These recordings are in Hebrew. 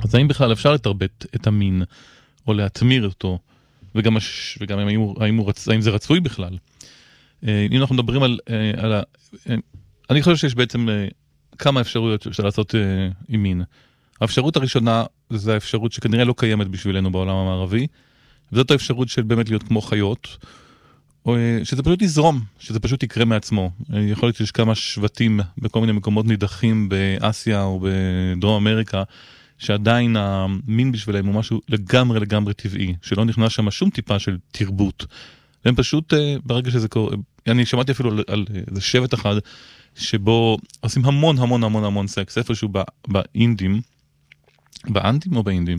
אז האם בכלל אפשר לתרבט את המין, או להתמיר אותו, וגם האם זה רצוי בכלל? אם אנחנו מדברים אני חושב שיש בעצם כמה אפשרויות שאפשר לעשות עם מין. האפשרות הראשונה, זה האפשרות שכנראה לא קיימת בשבילנו בעולם המערבי, וזאת האפשרות של באמת להיות כמו חיות, או שזה פשוט יזרום, שזה פשוט יקרה מעצמו. יכול להיות שיש כמה שבטים בכל מיני מקומות נידחים באסיה או בדרום אמריקה, שעדיין המין בשבילם הוא משהו לגמרי טבעי, שלא נכנס שם שום טיפה של תרבות. והם פשוט, ברגע שזה קורה, אני שמעתי אפילו על איזה שבט אחד, שבו עושים המון סקס, איפשהו באינדים, באנדים או באינדים,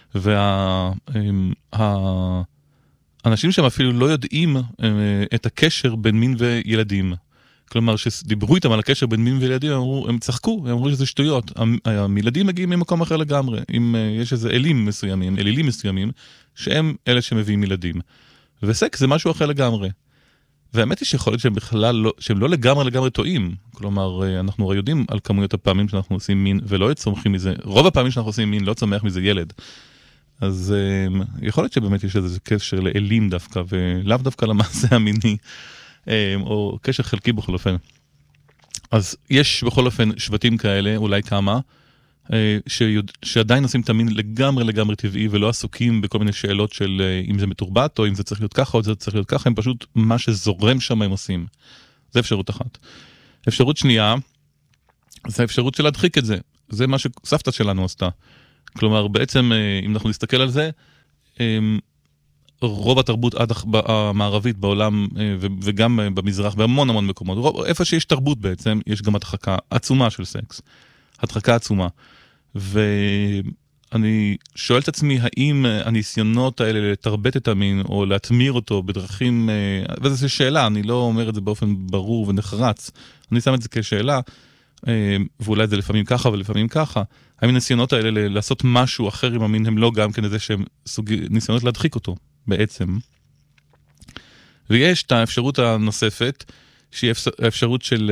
והאנשים שם אפילו לא יודעים את הקשר בין מין וילדים. כלומר, שדיברו איתם על הקשר בין מין וילדים, הם צחקו, הם אמרו שזה שטויות. הילדים מגיעים ממקום אחר לגמרי, אם יש איזה אלילים מסוימים, שהם אלה שמביאים ילדים. וסקס זה משהו אחר לגמרי. והאמת היא שיכול להיות שהם לא לגמרי טועים. כלומר, אנחנו הרי יודעים על כמויות הפעמים שאנחנו עושים מין, ולא צומחים מזה. רוב הפעמים שאנחנו עושים מין לא צומח מזה ילד. אז יכול להיות שבאמת יש איזה קשר לאלים דווקא, ולאו דווקא למעשה המיני, או קשר חלקי בכל אופן. אז יש בכל אופן שבטים כאלה, אולי כמה, שעדיין עושים את המין לגמרי טבעי, ולא עסוקים בכל מיני שאלות של אם זה מתורבת, או אם זה צריך להיות ככה, או זה צריך להיות ככה, הם פשוט מה שזורם שם הם עושים. זה אפשרות אחת. אפשרות שנייה, זה האפשרות של להדחיק את זה. זה מה שסבתא שלנו עשתה. כלומר, בעצם, אם אנחנו נסתכל על זה, רוב התרבות המערבית בעולם, וגם במזרח, בהמון מקומות, איפה שיש תרבות בעצם, יש גם הדחקה עצומה של סקס. הדחקה עצומה. ואני שואל את עצמי, האם הניסיונות האלה לתרבט את המין, או להתמיר אותו בדרכים, וזו שאלה, אני לא אומר את זה באופן ברור ונחרץ, אני שם את זה כשאלה, ואולי זה לפעמים ככה ולפעמים ככה, האם הניסיונות האלה לעשות משהו אחר עם המין, הם לא גם כן איזה שהם ניסיונות להדחיק אותו, בעצם. ויש את האפשרות הנוספת, שהיא האפשרות של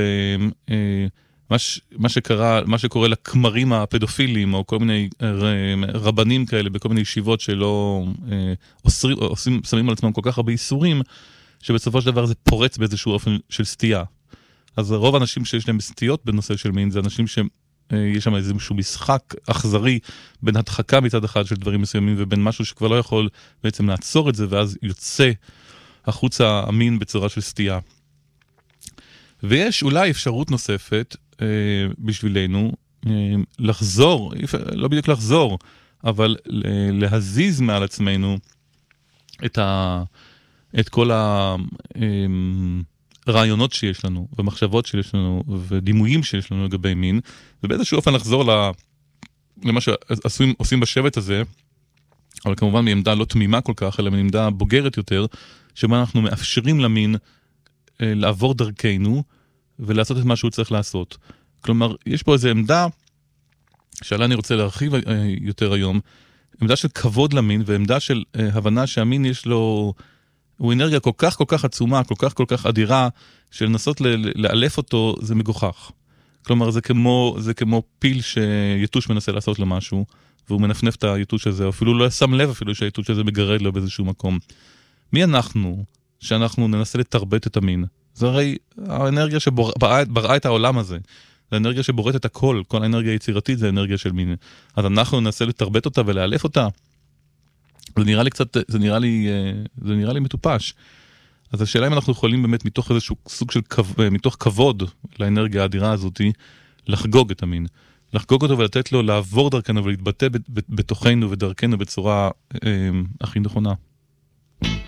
מה שקורה לכמרים הפדופילים, או כל מיני רבנים כאלה, בכל מיני ישיבות שלא שמים על עצמם כל כך הרבה איסורים, שבסופו של דבר זה פורץ באיזשהו אופן של סטייה. אז רוב האנשים שיש להם סטיות בנושא של מין, זה אנשים שיש שם איזשהו משחק אכזרי, בין הדחקה מצד אחד של דברים מסוימים, ובין משהו שכבר לא יכול בעצם לעצור את זה, ואז יוצא החוצה המין בצורה של סטייה. ויש אולי אפשרות נוספת בשבילנו לחזור, לא בדיוק לחזור, אבל להזיז מעל עצמנו את כל הרעיונות שיש לנו, ומחשבות שיש לנו, ודימויים שיש לנו לגבי מין, ובאיזשהו אופן לחזור למה שעושים בשבט הזה, אבל כמובן מעמדה לא תמימה כל כך, אלא מעמדה בוגרת יותר, שבה אנחנו מאפשרים למין לעבור דרכנו, ולעשות את מה שהוא צריך לעשות. כלומר, יש פה איזו עמדה, שעליה אני רוצה להרחיב יותר היום, עמדה של כבוד למין, ועמדה של הבנה שהמין יש לו, הוא אנרגיה כל כך עצומה, כל כך אדירה, שלנסות לאלף אותו, זה מגוחך. כלומר, זה כמו פיל שיתוש מנסה לעשות לו משהו, והוא מנפנף את היתוש הזה, אפילו לא שם לב אפילו שהיתוש הזה מגרד לו באיזשהו מקום. מי אנחנו, שאנחנו ננסה לתרבט את המין? זה הרי האנרגיה שבראה את העולם הזה. זה האנרגיה שבוראת את הכל. כל האנרגיה היצירתית זה האנרגיה של מין. אז אנחנו ננסה לתרבט אותה ולאלף אותה. זה נראה לי מטופש. אז השאלה אם אנחנו יכולים באמת מתוך איזשהו סוג של מתוך כבוד לאנרגיה האדירה הזאת, לחגוג את המין. לחגוג אותו ולתת לו לעבור דרכנו ולהתבטא בתוכנו ודרכנו בצורה הכי נכונה.